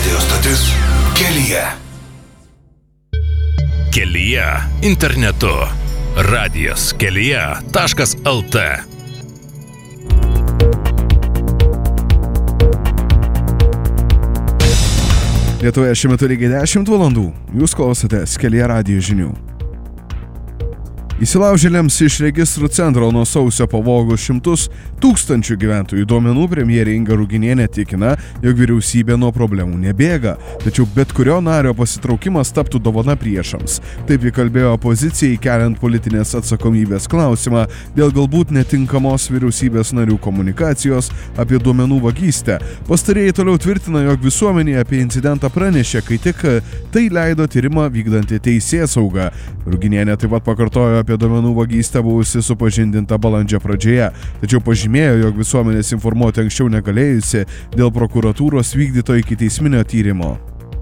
Radio stotis Kelyje. Kelyje internetu. Radijas kelyje.lt. Lietuvoje šiuo metu lygiai 10 valandų. Jūs klausotės Kelyje radijo žinių. Įsilaužėliams iš registrų centro nuo sausio pavogo 100 tūkstančių gyventojų duomenų premjerė Inga Ruginienė tikina, jog vyriausybė nuo problemų nebėga, tačiau bet kurio nario pasitraukimas taptų dovana priešams. Taip įkalbėjo opozicijai, keliant politinės atsakomybės klausimą dėl galbūt netinkamos vyriausybės narių komunikacijos apie duomenų vagystę. Pastarieji toliau tvirtina, jog visuomenė apie incidentą pranešė, kai tik tai leido tyrimą vykdanti teisėsauga. Ruginienė taip pat pakartojo apie duomenų vagystę buvusi supažindinta balandžio pradžioje, tačiau pažymėjo, jog visuomenės informuoti anksčiau negalėjusi dėl prokuratūros vykdyto ikiteisminio tyrimo.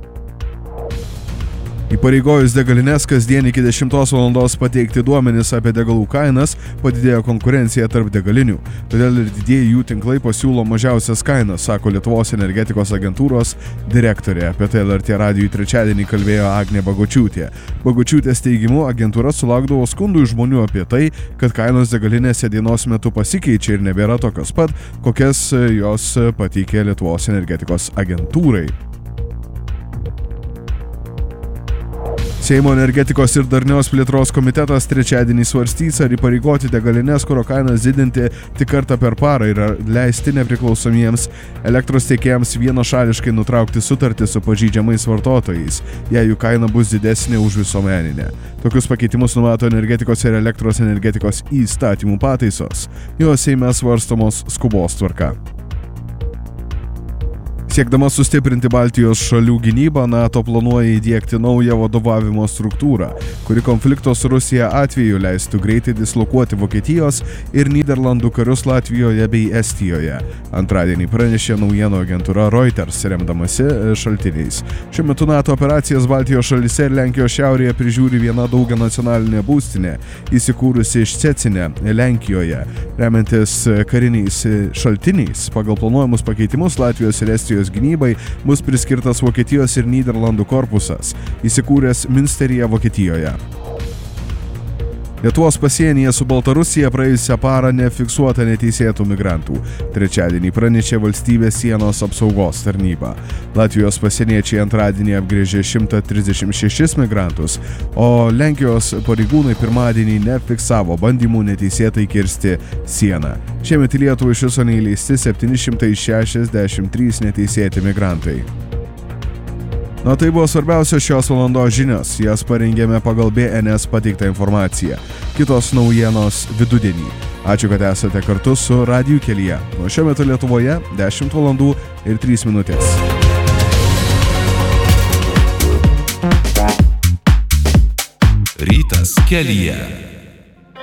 Įpareigojus degalines kasdien iki 10 valandos pateikti duomenis apie degalų kainas, padidėjo konkurencija tarp degalinių. Todėl ir didieji jų tinklai pasiūlo mažiausias kainas, sako Lietuvos energetikos agentūros direktorė. Apie tai LRT radijui trečiadienį kalbėjo Agnė Bagočiūtė. Bagočiūtės teigimu, agentūra sulaukdavo skundų iš žmonių apie tai, kad kainos degalinėse dienos metu pasikeičia ir nebėra tokios pat, kokias jos pateikė Lietuvos energetikos agentūrai. Seimo energetikos ir darnios plėtros komitetas trečiadienį svarstys, ar įpareigoti degalines kuro kainas didinti tik kartą per parą ir leisti nepriklausomiems elektros tiekėjams vienašališkai nutraukti sutartį su pažeidžiamais vartotojais, jei jų kaina bus didesnė už visuomeninę. Tokius pakeitimus numato energetikos ir elektros energetikos įstatymų pataisos. Jos Seime svarstomos skubos tvarka. Siekdama sustiprinti Baltijos šalių gynybą, NATO planuoja įdiegti naują vadovavimo struktūrą, kuri konflikto su Rusija atveju leistų greitai dislokuoti Vokietijos ir Nyderlandų karius Latvijoje bei Estijoje. Antradienį pranešė naujienų agentūra Reuters, remdamasi šaltiniais. Šiuo metu NATO operacijas Baltijos šalyse ir Lenkijos šiaurėje prižiūri viena daugianacionalinė būstinė, įsikūrusi Ščecine, Lenkijoje. Remiantis kariniais šaltiniais, pagal planuojamus pakeitimus Latvijos ir Estijos gynybai bus priskirtas Vokietijos ir Nyderlandų korpusas, įsikūręs Münsteryje, Vokietijoje. Lietuvos pasienyje su Baltarusija praėjusią parą nefiksuota neteisėtų migrantų. Trečiadienį pranešė valstybės sienos apsaugos tarnyba. Latvijos pasieniečiai antradienį apgrėžė 136 migrantus, o Lenkijos pareigūnai pirmadienį nefiksavo bandymų neteisėtai kirsti sieną. Šiemet į Lietuvą iš viso neįleisti 763 neteisėti migrantai. Tai buvo svarbiausios šios valandos žinios, jas parengėme pagal BNS pateiktą informaciją. Kitos naujienos vidudienį. Ačiū, kad esate kartu su Radiju Kelyje. Nuo šiuo metu Lietuvoje 10 valandų ir 3 minutės. Rytas Kelyje.